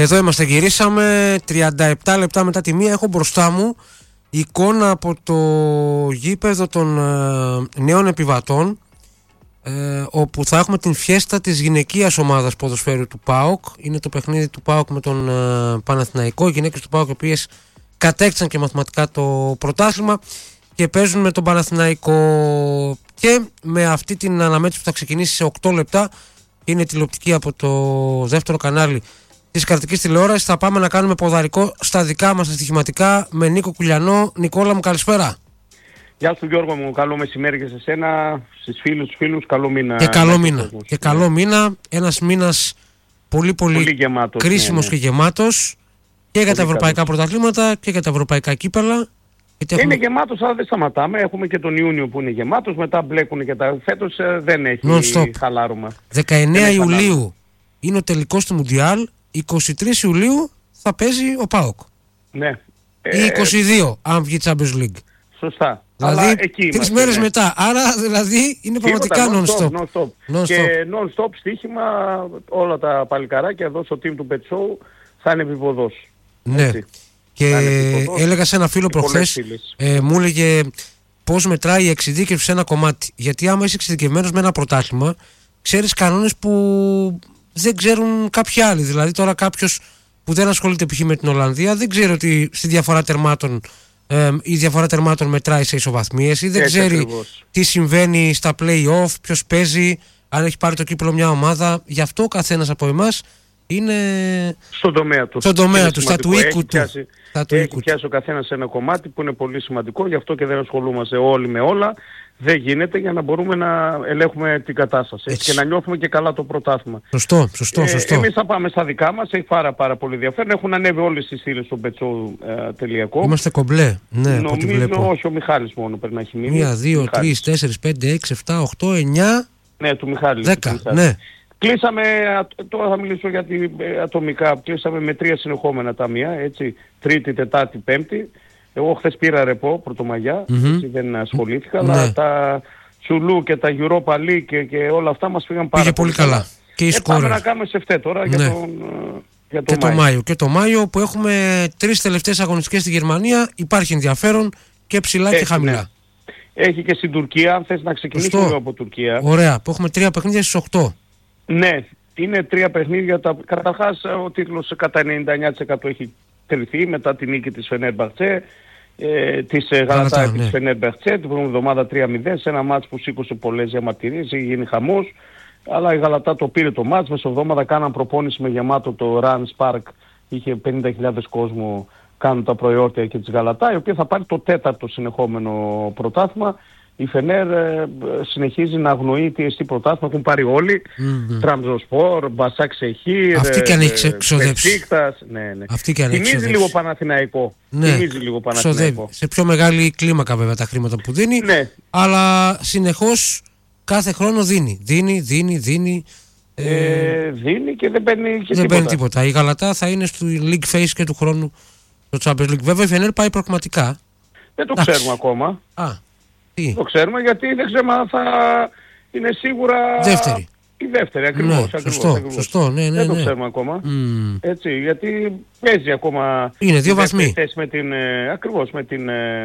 Εδώ είμαστε, γυρίσαμε 37 λεπτά μετά τη 1. Έχω μπροστά μου εικόνα από το γήπεδο των νέων επιβατών, όπου θα έχουμε την φιέστα της γυναικείας ομάδας ποδοσφαίρου του ΠΑΟΚ. Είναι το παιχνίδι του ΠΑΟΚ με τον Παναθηναϊκό. Οι γυναίκες του ΠΑΟΚ, οι οποίες κατέκτησαν και μαθηματικά το πρωτάθλημα και παίζουν με τον Παναθηναϊκό. Και με αυτή την αναμέτρηση που θα ξεκινήσει σε 8 λεπτά, είναι τηλεοπτική από το δεύτερο κανάλι της κρατικής τηλεόρασης, θα πάμε να κάνουμε ποδαρικό στα δικά μας τα στοιχηματικά με Νίκο Κουλιανό. Νικόλα μου, καλησπέρα. Γεια σου Γιώργο μου, καλό μεσημέρι και σε σένα, στους φίλους, καλό μήνα. Και καλό μήνα. Και καλό μήνα, ένας μήνας πολύ γεμάτος, κρίσιμος και γεμάτος και για τα ευρωπαϊκά πρωταθλήματα και για τα ευρωπαϊκά κύπελα. Είναι γεμάτος, αλλά δεν σταματάμε. Έχουμε και τον Ιούνιο που είναι γεμάτος, μετά μπλέκουν και τα φέτος δεν έχει χαλάρωμα. 19 Ιουλίου είναι ο τελικός του Μουντιάλ, 23 Ιουλίου θα παίζει ο ΠΑΟΚ. Ναι. Ή 22, αν βγει Champions League. Σωστά. Δηλαδή 3 μέρες μετά. Άρα δηλαδή είναι πραγματικά non-stop. Και non-stop στοίχημα, όλα τα παλικαράκια εδώ στο team του Pet Show θα είναι επιβοδός. Ναι. Έτσι. Και έλεγα σε ένα φίλο προχθές, μου έλεγε πώς μετράει η εξειδίκευση σε ένα κομμάτι. Γιατί άμα είσαι εξειδικευμένος με ένα πρωτάθλημα, ξέρεις κανόνες που δεν ξέρουν κάποιοι άλλοι. Δηλαδή τώρα κάποιος που δεν ασχολείται π.χ. με την Ολλανδία δεν ξέρει ότι στη διαφορά τερμάτων η διαφορά τερμάτων μετράει σε ισοβαθμίες, ή δεν ξέρει ακριβώς τι συμβαίνει στα play-off, ποιος παίζει, αν έχει πάρει το κύπελλο μια ομάδα. Γι' αυτό ο καθένας από εμάς είναι στον τομέα του, στα του οίκου του. Έχει πιάσει ο καθένας ένα κομμάτι που είναι πολύ σημαντικό, γι' αυτό και δεν ασχολούμαστε όλοι με όλα. Δεν γίνεται, για να μπορούμε να ελέγχουμε την κατάσταση και να νιώθουμε και καλά το πρωτάθλημα. Σωστό. Εμείς θα πάμε στα δικά μας, έχει πάρα πολύ ενδιαφέρον. Έχουν ανέβει όλες τις στήλες στο petshow.com. Είμαστε κομπλέ. Ναι, νομίζω όχι, ο Μιχάλης μόνο πρέπει να έχει μείνει. 1, 2, 3, 4, 5, 6, 7, 8, 9. Ναι, του Μιχάλη. 10. Ναι. Κλείσαμε, τώρα θα μιλήσω για ατομικά, κλείσαμε με 3 συνεχόμενα ταμεία, έτσι, Τρίτη, Τετάρτη, Πέμπτη. Εγώ χθες πήρα ρεπό, Πρωτομαγιά, έτσι δεν ασχολήθηκα, αλλά τα Τσουλού και τα Europa League και όλα αυτά μας πήγαν πάρα πολύ καλά. Και οι πάμε να κάνουμε σε φτέ τώρα για το Μάιο. Και το Μάιο που έχουμε 3 τελευταίες αγωνιστικές στη Γερμανία, υπάρχει ενδιαφέρον και ψηλά και χαμηλά. Ναι. Έχει και στην Τουρκία, αν θες να ξεκινήσουμε από Τουρκία. Ωραία, που έχουμε 3 παιχνίδια στις 8. Ναι, είναι 3 παιχνίδια. Καταρχάς ο τίτλος κατά 99% έχει κρυθεί μετά τη νίκη της Φενέρμπαχτσε, της Γαλατά της Φενέρμπαχτσε την προηγούμενη εβδομάδα 3-0 σε ένα μάτς που σήκωσε πολλές διαμαρτυρίες, είχε γίνει χαμός, αλλά η Γαλατά το πήρε το μάτς. Μεσοβδόμαδα κάναν προπόνηση με γεμάτο το Rans Park, είχε 50.000 κόσμο, κάνουν τα προϊόρτια και της Γαλατά, η οποία θα πάρει το 4ο συνεχόμενο πρωτάθλημα. Η Φενέρ συνεχίζει να αγνοεί τι εστί πρωτάθλημα, έχουν πάρει όλοι. Τραμζοσπόρ, Μπασάκ Σεχίρ, αυτή και αν έχει ξοδέψει. Ναι. Θυμίζει λίγο Παναθηναϊκό. Σε πιο μεγάλη κλίμακα βέβαια τα χρήματα που δίνει. Ναι. Αλλά συνεχώς κάθε χρόνο δίνει. Δίνει και δεν παίρνει τίποτα. Η Γαλατά θα είναι στο League Phase και του χρόνου το Champions League. Βέβαια η Φενέρ πάει πραγματικά. Δεν το ξέρουμε ακόμα. Το ξέρουμε γιατί δεν ξέρουμε αν θα είναι σίγουρα δεύτερη. Η δεύτερη, ακριβώς. Σωστό, ναι. Δεν το ξέρουμε ακόμα. Έτσι, γιατί παίζει ακόμα. Είναι 2 βαθμοί. Με την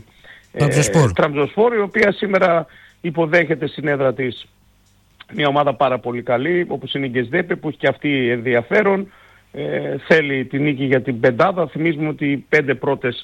Τραμζοσπόρ, η οποία σήμερα υποδέχεται στην έδρα της μια ομάδα πάρα πολύ καλή, όπως είναι η Γκεσδέπε, που έχει και αυτή ενδιαφέρον. Θέλει την νίκη για την πεντάδα. Θυμίζουμε ότι οι 5 πρώτες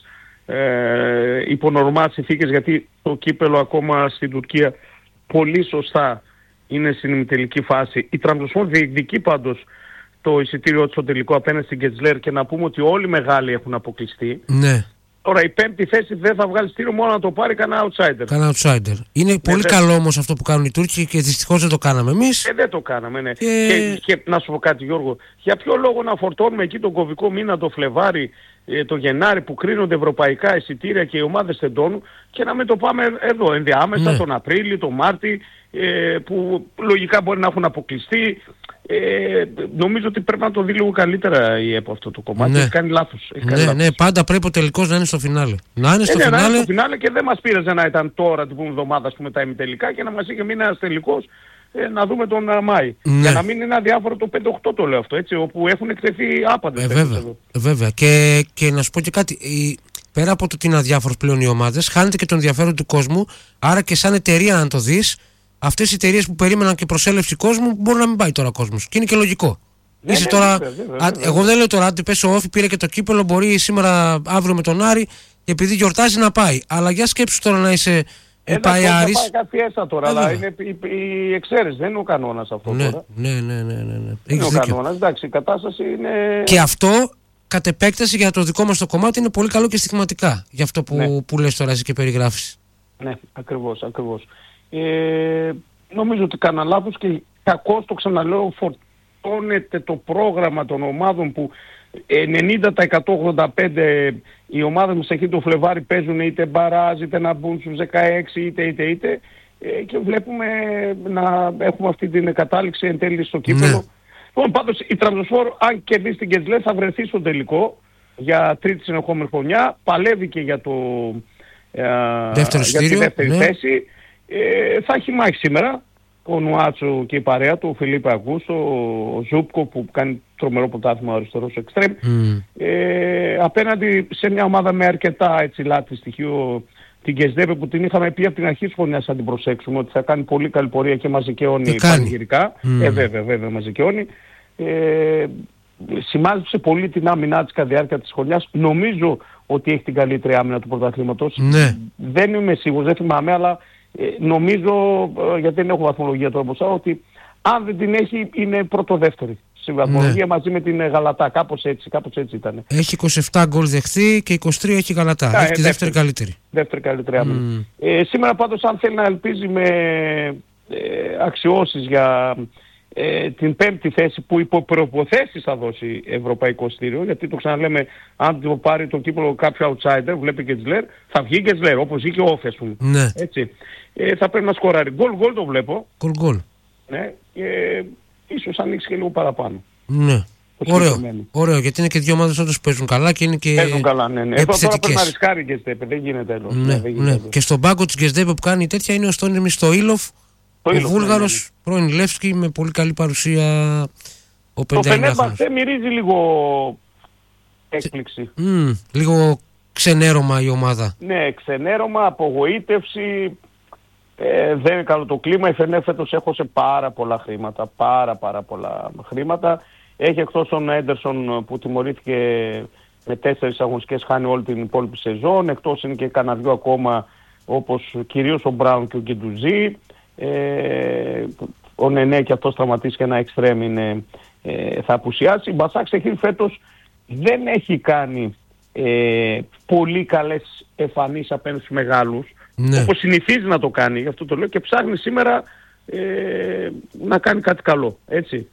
υπό νορμάλ συνθήκες, γιατί το κύπελλο ακόμα στην Τουρκία πολύ σωστά είναι στην ημιτελική φάση. Η Τραμζοσπόρ διεκδικεί πάντως το εισιτήριό της στο τελικό απέναντι στην Γκετζλέρ, και να πούμε ότι όλοι οι μεγάλοι έχουν αποκλειστεί. Ναι. Τώρα η 5η θέση δεν θα βγάλει στήριο, μόνο να το πάρει κανένα outsider. Είναι πολύ καλό όμως αυτό που κάνουν οι Τούρκοι και δυστυχώς δεν το κάναμε εμείς. Δεν το κάναμε, ναι. Και να σου πω κάτι, Γιώργο, για ποιο λόγο να φορτώνουμε εκεί τον κωβικό μήνα το Φλεβάρι, το Γενάρη, που κρίνονται ευρωπαϊκά εισιτήρια και οι ομάδες τεντώνουν, και να μην το πάμε εδώ ενδιάμεσα, τον Απρίλιο, τον Μάρτι, που λογικά μπορεί να έχουν αποκλειστεί. Νομίζω ότι πρέπει να το δει λίγο καλύτερα η ΕΠΟ αυτό το κομμάτι. Ναι. Έχει κάνει λάθος. Ναι, πάντα πρέπει ο τελικός να είναι στο φινάλε. Να είναι στο φινάλε και δεν μας πείραζε να ήταν τώρα την εβδομάδα μετά ημιτελικά και να μας είχε μείνει ένας τελικός να δούμε τον Μάη. Ναι. Για να μην είναι αδιάφορο το 5-8 το λέω αυτό, έτσι, όπου έχουν εκτεθεί άπαντες. Βέβαια. Και να σου πω και κάτι. Πέρα από το ότι είναι αδιάφορος πλέον οι ομάδες, χάνεται και το ενδιαφέρον του κόσμου. Άρα και σαν εταιρεία, αν το δεις, αυτές οι εταιρείες που περίμεναν και προσέλευση κόσμου, μπορεί να μην πάει τώρα κόσμος. Και είναι και λογικό. Είσαι τώρα, εγώ δεν λέω τώρα, αν πέσει ο Όφη, πήρε και το κύπελο, μπορεί σήμερα, αύριο με τον Άρη, επειδή γιορτάζει να πάει. Αλλά για σκέψου τώρα να είσαι πάει Άρης. Πάει κάτι έστα τώρα, αλλά είναι η εξαίρεση, δεν είναι ο κανόνας αυτό τώρα. Ναι. Είναι ο κανόνας, εντάξει, η κατάσταση είναι... Και αυτό, κατ' επέκταση για το δικό μας το κομμάτι, είναι πολύ καλό και στοιχηματικά. Για αυτό που λες τώρα εσύ και περιγράφεις. Ναι, ακριβώς. Νομίζω ότι κάνα λάθος και κακώς το ξαναλέω, φορτώνεται το πρόγραμμα των ομάδων που 90% 85% οι ομάδες μας εκεί το Φλεβάρι παίζουν είτε μπαράζ, είτε να μπουν στους 16, είτε και βλέπουμε να έχουμε αυτή την κατάληξη εν τέλει στο κύπελλο. Λοιπόν, πάντως η Τραμπζονσπορ, αν κερδίσει την Γκετζλέ, θα βρεθεί στο τελικό για τρίτη συνεχόμενη χρονιά. Παλεύει και για τη δεύτερη θέση. Θα έχει μάχη σήμερα. Ο Νουάτσο και η παρέα του, ο Φιλίππε Αγκούστο, ο Ζούπκο που κάνει τρομερό πρωτάθλημα αριστερός εξτρέμ. Απέναντι σε μια ομάδα με αρκετά έτσι λάθη στοιχείο, την Γκεζδέπε που την είχαμε πει από την αρχή της χρονιάς να την προσέξουμε ότι θα κάνει πολύ καλή πορεία και μαζικαιώνει πανηγυρικά. Βέβαια μαζικαιώνει. Σημάζεψε πολύ την άμυνά της κατά τη διάρκεια της χρονιάς. Νομίζω ότι έχει την καλύτερη άμυνα του πρωταθλήματος. Δεν είμαι σίγουρος, δεν θυμάμαι, αλλά νομίζω, γιατί δεν έχω βαθμολογία τώρα μπροστά, ότι αν δεν την έχει είναι πρώτο-δεύτερη στη βαθμολογία μαζί με την Γαλατά. Κάπως έτσι ήταν. Έχει 27 γκολ δεχθεί και 23 έχει Γαλατά. Έχει τη δεύτερη καλύτερη. Δεύτερη καλύτερη άμυνα. Σήμερα πάντως, αν θέλει να ελπίζει με αξιώσεις για την πέμπτη θέση που υπό προϋποθέσεις θα δώσει ευρωπαϊκό στήριο, γιατί το ξαναλέμε, αν το πάρει το κύπελλο κάποιο outsider, βλέπει και Γκετζλέρ, θα βγει Γκετζλέρ, όπως βγήκε ο Όφη, ας πούμε. Έτσι. Θα πρέπει να σκοράρει. Γκολ το βλέπω. Γκολ. Ναι, ίσως ανοίξει και λίγο παραπάνω. Ναι. Ωραίο, γιατί είναι και δύο ομάδες όντως που παίζουν καλά και είναι και παίζουν καλά, ναι. Εδώ τώρα πρέπει να ρισκάρει η Γκεζδέπε, δεν γίνεται άλλο. Ναι. Και στον πάγκο της Γκεζδέπε που κάνει τέτοια είναι ο Στόνιμι Στοήλοφ, ο Βούλγαρος, πρώην Λεύσκι, με πολύ καλή παρουσία. Το Φενέρμπαχτσε μυρίζει λίγο έκπληξη. Λίγο ξενέρωμα η ομάδα. Ναι, ξενέρωμα, απογοήτευση. Δεν είναι καλό το κλίμα. Η Φενέρ φέτος έχωσε πάρα πολλά χρήματα. Πάρα πολλά χρήματα. Έχει εκτός τον Έντερσον που τιμωρήθηκε με 4 αγωνιστικές, χάνει όλη την υπόλοιπη σεζόν. Εκτός είναι και κανένα δυο ακόμα, όπως κυρίως ο Μπράουν και ο Γκεντουζή. Ο Νενέ και αυτός τραυματίσει και ένα εξτρέμ θα απουσιάσει. Η Μπασάκ-Σεχίρ φέτος δεν έχει κάνει πολύ καλές εμφανίσεις απέναντι στους μεγάλους, όπως συνηθίζει να το κάνει, γι' αυτό το λέω, και ψάχνει σήμερα να κάνει κάτι καλό, έτσι.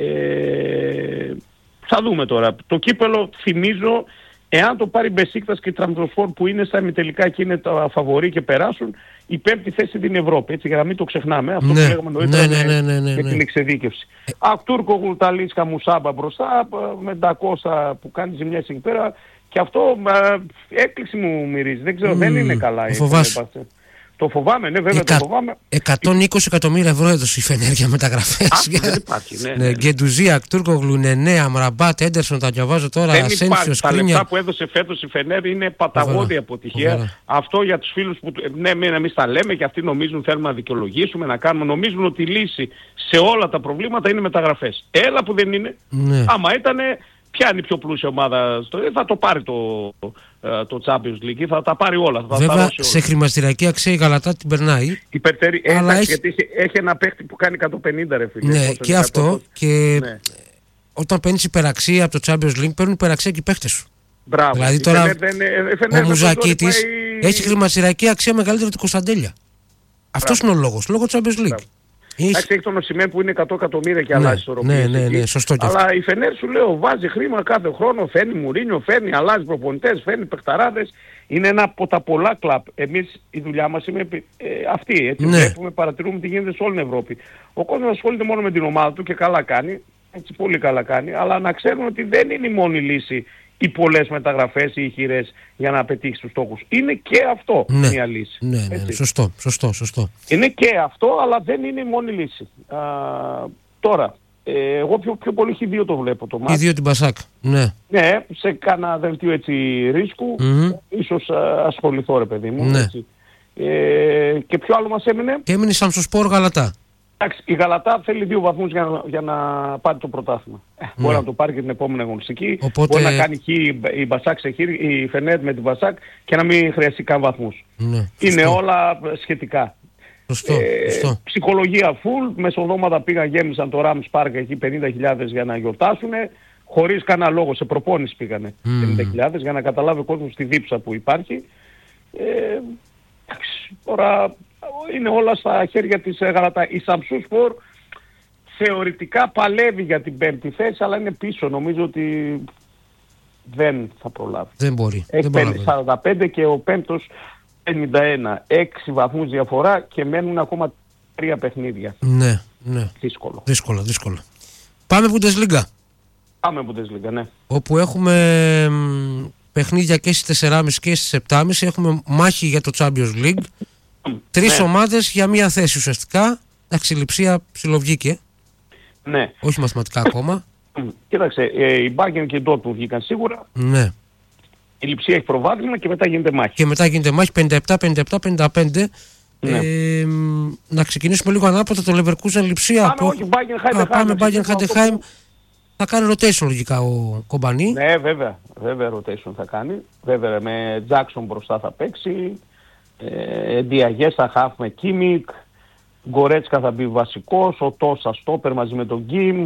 Θα δούμε τώρα. Το κύπελλο, θυμίζω, εάν το πάρει Μπεσίκτας και η Τραμπζονσπορ που είναι στα ημιτελικά και είναι τα φαβορί και περάσουν, η πέμπτη θέση την Ευρώπη, έτσι, για να μην το ξεχνάμε, αυτό που λέγαμε νωρίτερα με την εξειδίκευση. Ακτούρκο, Γουλταλίσκα, Μουσάμπα μπροστά, με Ντακώστα που κάνει ζημιές εκεί πέρα, και αυτό έκπληξη μου μυρίζει, δεν ξέρω, δεν είναι καλά. Το φοβάμαι, ναι, βέβαια το φοβάμαι. 120 εκατομμύρια ευρώ έδωσε η Φενέρ για μεταγραφές. Δεν υπάρχει, ναι. Γκεντουζή, Ακτούρκογλου, Νενέ, Αμραμπάτ, Έντερσον, τα διαβάζω τώρα. Δεν υπάρχει. Τα λεφτά που έδωσε φέτος η Φενέρ είναι παταγώδη αποτυχία. Αυτό για τους φίλους που, ναι, εμείς τα λέμε και αυτοί νομίζουν θέλουμε να δικαιολογήσουμε, να κάνουμε. Νομίζουν ότι η λύση σε όλα τα προβλήματα είναι μεταγραφές. Έλα που δεν είναι. Άμα ήτανε, ποια είναι η πιο πλούσια ομάδα, θα το πάρει το Champions League, θα τα πάρει όλα. Βέβαια, σε χρηματιστηριακή αξία η Γαλατά την περνάει. Υπερτερεί, γιατί έχει ένα παίχτη που κάνει 150 ρε φίλε. Ναι, και αυτό. Και όταν παίρνεις υπεραξία από το Champions League, παίρνουν υπεραξία και οι παίχτες σου. Μπράβο. Δηλαδή τώρα ο Μουζακίτης έχει χρηματιστηριακή αξία μεγαλύτερη από την Κωνσταντέλια. Αυτός είναι ο λόγος, λόγω Champions League. Έχει τον Οσημέν που είναι 100 εκατομμύρια και αλλάζει ισορροπίες. Ναι, σωστό και αυτό. Αλλά η Φενέρ, σου λέω, βάζει χρήμα κάθε χρόνο, φέρνει Μουρίνιο, αλλάζει προπονητές, φέρνει παιχταράδες. Είναι ένα από τα πολλά κλαμπ. Εμείς η δουλειά μας είναι αυτή. Έτσι, βλέπουμε, παρατηρούμε τι γίνεται σε όλη την Ευρώπη. Ο κόσμος ασχολείται μόνο με την ομάδα του και καλά κάνει. Έτσι, πολύ καλά κάνει. Αλλά να ξέρουν ότι δεν είναι η μόνη λύση ή πολλές μεταγραφές ή ηχηρές για να πετύχεις τους στόχους. Είναι και αυτό μια λύση. Ναι, σωστό. Είναι και αυτό, αλλά δεν είναι η μόνη λύση. Τώρα, εγώ πιο πολύ Χ2 το βλέπω το μάτι. Χ2 την Μπασάκ, ναι. Ναι, σε κάνα δελτίο έτσι ρίσκου, ίσως ασχοληθώ ρε παιδί μου. Ναι. Έτσι. Και ποιο άλλο μας έμεινε? Και έμεινε η Σαμσοσπόρ Γαλατά. Εντάξει, η Γαλατά θέλει 2 βαθμούς για να πάρει το πρωτάθλημα. Μπορεί να το πάρει και την επόμενη αγωνιστική. Οπότε... Μπορεί να κάνει η Μπασάκ σε χείρι, η Φενέρ με την Μπασάκ και να μην χρειαστεί καν βαθμούς. Ναι, είναι όλα σχετικά. Σωστό. Ψυχολογία full, μεσοδόματα πήγαν, γέμισαν το Rams Park εκεί 50.000 για να γιορτάσουν. Χωρίς κανένα λόγο, σε προπόνηση πήγανε 50.000 για να καταλάβει ο κόσμος τη δίψα που υπάρχει. Τώρα είναι όλα στα χέρια της Γαλατά. Η Σαμσοσπόρ θεωρητικά παλεύει για την 5η θέση, αλλά είναι πίσω. Νομίζω ότι δεν θα προλάβει. Δεν μπορεί. Έχει 45 και ο 5ος 51. 6 βαθμούς διαφορά και μένουν ακόμα 3 παιχνίδια. Ναι. Δύσκολο. Πάμε Bundesliga. Πάμε Bundesliga, ναι. Όπου έχουμε παιχνίδια και στις 4.30 και στις 7.30. Έχουμε μάχη για το Champions League. 3 ομάδες για μία θέση ουσιαστικά. Εντάξει, η Λειψία ψιλοβγήκε. Ναι. Όχι μαθηματικά ακόμα. Κοίταξε, η Bayern και η Dortmund βγήκαν σίγουρα. Ναι. Η Λειψία έχει προβάδισμα και μετά γίνεται μάχη. 57-57-55. Ναι. Να ξεκινήσουμε λίγο ανάποδα το Leverkusen Λειψία. Πάμε Bayern Heidenheim. Θα κάνει rotation λογικά ο Κομπανί. Ναι, βέβαια rotation θα κάνει. Βέβαια με Jackson μπροστά θα παίξει. Διαγέστα χαφ με Κίμικ. Γκορέτσκα θα μπει βασικός. Ο Τόσα στόπερ μαζί με τον Γκίμ.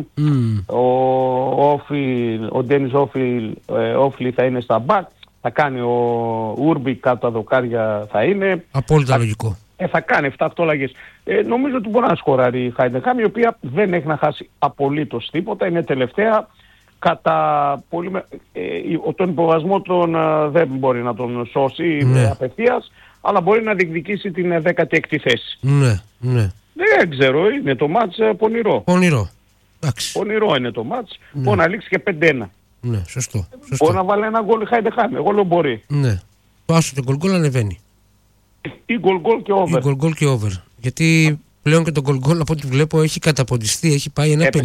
Ο Ντένις Όφιλι θα είναι στα μπακ. Θα κάνει ο Ούρμπι κάτω τα δοκάρια θα είναι. Απόλυτα λογικό. Θα κάνει 7-8 αλλαγές. Νομίζω ότι μπορεί να σκοράρει η Χάιντενχάιμ, η οποία δεν έχει να χάσει απολύτως τίποτα. Είναι τελευταία. Κατά πολύ τον υποβασμό δεν μπορεί να τον σώσει απευθείας, αλλά μπορεί να διεκδικήσει την 16η θέση. Ναι. Δεν ξέρω, είναι το μάτς πονηρό. Πονηρό είναι το μάτς. Μπορεί να λήξει και 5-1. Ναι, σωστό. Μπορεί να βάλει ένα γκολ η Χάιντενχάιμ. Εγώ λέω μπορεί. Ναι. Το άσο και γκολ ανεβαίνει. Ή γκολ και over. Γιατί πλέον και το γκολ από ό,τι βλέπω έχει καταποντιστεί, έχει πάει 1,50.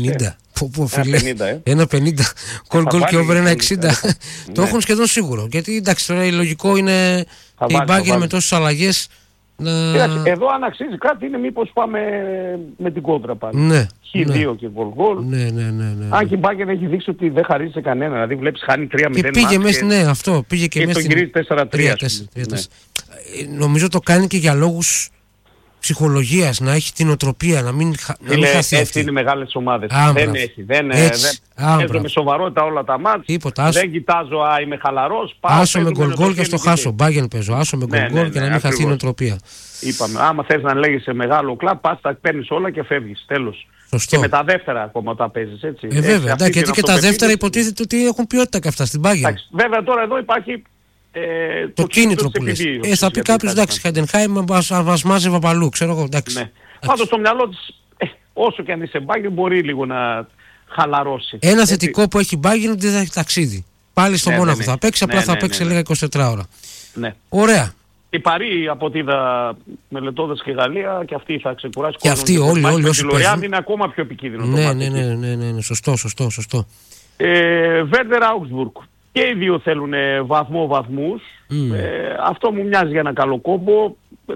1,50. Γκολ και over 1,60. Το έχουν σχεδόν σίγουρο. Γιατί εντάξει, τώρα η λογικό είναι η Bayern με τόσες αλλαγές. Εδώ αν αξίζει κάτι είναι μήπως πάμε με την κόντρα πάλι. Ναι. Χ2 και γκολ. Ναι. Αν και η Bayern έχει δείξει ότι δεν χαρίζει σε κανένα. Δηλαδή βλέπεις χάνει 3-0. Και πήγε μέσα, ναι, αυτό. Πήγε και μέσα. Και τον γυρίζει 4-3. Νομίζω το κάνει και για λόγους ψυχολογίας, να έχει την οτροπία, να μην χαθεί αυτή. Έτσι είναι μεγάλες ομάδες. Δεν έχει. Παίζω με σοβαρότητα όλα τα μάτς. Δεν κοιτάζω, είμαι χαλαρός. Άσο με γκολ και στο χάσω. Μπάγεν παίζω. Άσο με γκολ και να μην χαθεί η οτροπία. Είπαμε, άμα θες να λέγεις σε μεγάλο κλαμπ, πας, τα παίρνεις όλα και φεύγεις. Τέλος. Σωστό. Και με τα δεύτερα ακόμα τα παίζεις, έτσι. Βέβαια, γιατί και τα δεύτερα υποτίθεται ότι έχουν ποιότητα και αυτά στην Bayern. Βέβαια τώρα εδώ υπάρχει το κίνητρο που λες. Θα πει κάποιος, εντάξει, Χάιντενχάιμ μας μάζευε από αλλού, ξέρω εγώ, εντάξει. Ναι. Πάντως στο μυαλό της, όσο και αν είσαι Bayern, μπορεί λίγο να χαλαρώσει. Ένα θετικό που έχει Bayern είναι ότι δεν θα έχει ταξίδι. Πάλι στο Μόναχο θα παίξει, απλά θα παίξει λίγα 24 ώρα. Ναι. Ωραία. Η Παρί, από ό,τι είδα μελετώντας και η Γαλλία, και αυτή θα ξεκουράσει. Και αυτοί όλοι όσοι παίζουν. Είναι ακόμα πιο επικίνδυνο. Ναι, σωστό. Βέρντερ Άουγκσμπουργκ. Και οι δύο θέλουν βαθμούς. Αυτό μου μοιάζει για ένα καλό κόμπο.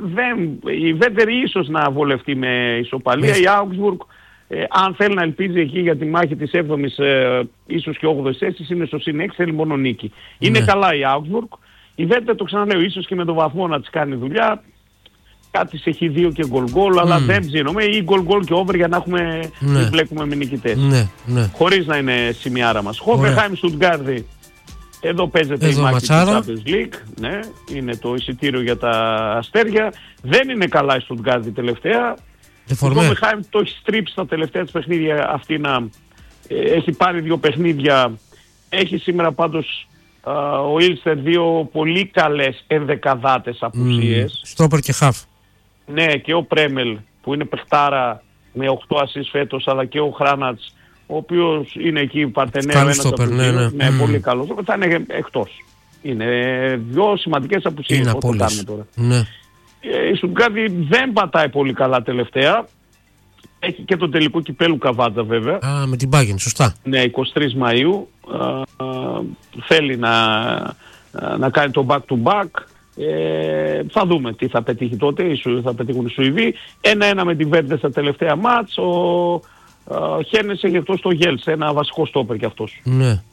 Η Βέρντερ ίσως να βολευτεί με ισοπαλία. Η Άουγκσμπουργκ, αν θέλει να ελπίζει εκεί για τη μάχη της 7ης ίσως και 8ης θέσης, είναι στο συν 6, θέλει μόνο νίκη. Είναι καλά η Άουγκσμπουργκ. Η Βέρντερ, το ξαναλέω, ίσως και με τον βαθμό να της κάνει δουλειά. Κάτι σε Χ2 και γκολ, αλλά δεν ψήνομαι. Ή γκολ και over για να έχουμε βλέπουμε με νικητές. Ναι. Χωρίς να είναι σημειάρα μας. Χόφενχάιμ Στουτγκάρδη. Εδώ παίζεται η μάχη του Champions League. Ναι, είναι το εισιτήριο για τα αστέρια. Δεν είναι καλά η Στουτγκάρδη τελευταία. Η Χόφενχάιμ το έχει στρίψει στα τελευταία της παιχνίδια αυτή να έχει πάρει 2 παιχνίδια. Έχει σήμερα πάντως ο Ήλστερ 2 πολύ καλές ενδεκαδάτες απουσίες. Στόπερ και χαφ. Ναι, και ο Πρέμελ που είναι παιχτάρα με 8 ασίς φέτος, αλλά και ο Χράνατς ο οποίος είναι εκεί παρτενέρο, πολύ καλός, θα είναι εκτός. Είναι δύο σημαντικές απουσίες που το κάνουμε τώρα. Ναι. Η Στουτγκάρδη δεν πατάει πολύ καλά τελευταία. Έχει και το τελικό κυπέλου Καβάτζα βέβαια. Με την Bayern, σωστά. Ναι, 23 Μαΐου. Θέλει να κάνει το back to back. Θα δούμε τι θα πετύχει τότε, θα πετύχουν οι Σουηδοί. 1-1 με τη Βέρντε στα τελευταία μάτς. Ο Χένες έχει εκτός το Γέλς, ένα βασικό στόπερ κι αυτός. Ναι.